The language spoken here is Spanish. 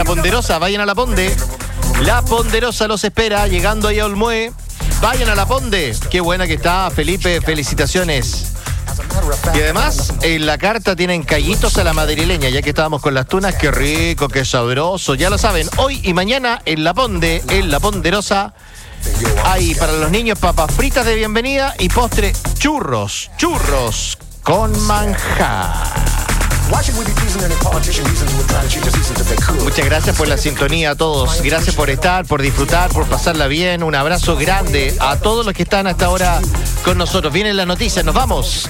Ponderosa, vayan a la Ponde. La Ponderosa los espera, llegando ahí a Olmué. Vayan a la Ponde. Qué buena que está, Felipe, felicitaciones. Y además, en la carta tienen callitos a la madrileña, ya que estábamos con las tunas. Qué rico, qué sabroso. Ya lo saben, hoy y mañana en la Ponde, en la Ponderosa, hay para los niños papas fritas de bienvenida y postre churros con manjar. Muchas gracias por la sintonía a todos. Gracias por estar, por disfrutar, por pasarla bien. Un abrazo grande a todos los que están hasta ahora con nosotros. Vienen las noticias, nos vamos.